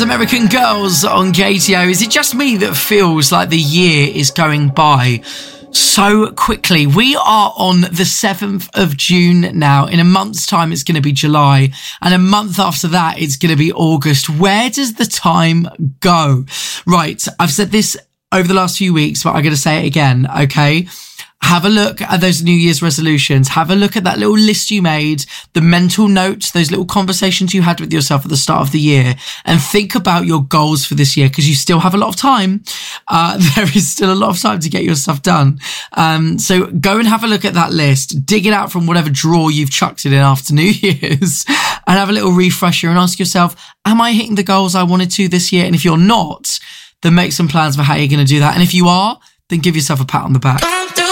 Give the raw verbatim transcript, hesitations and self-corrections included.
American Girls on K T O. Is it just me that feels like the year is going by so quickly? We are on the seventh of June now. In a month's time, it's going to be July. And a month after that, it's going to be August. Where does the time go? Right. I've said this over the last few weeks, but I'm going to say it again. Okay. Have a look at those New Year's resolutions. Have a look at that little list you made, the mental notes, those little conversations you had with yourself at the start of the year, and think about your goals for this year, because you still have a lot of time. Uh, there is still a lot of time to get your stuff done. Um, so go and have a look at that list, dig it out from whatever drawer you've chucked it in after New Year's, and have a little refresher and ask yourself, am I hitting the goals I wanted to this year? And if you're not, then make some plans for how you're going to do that. And if you are, then give yourself a pat on the back.